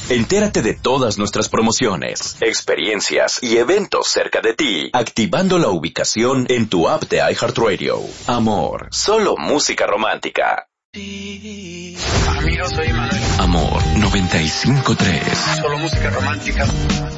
Entérate de todas nuestras promociones, experiencias y eventos cerca de ti, activando la ubicación en tu app de iHeartRadio. Amor, solo música romántica. Amigos, soy Manuel. Amor 95.3. Solo música romántica.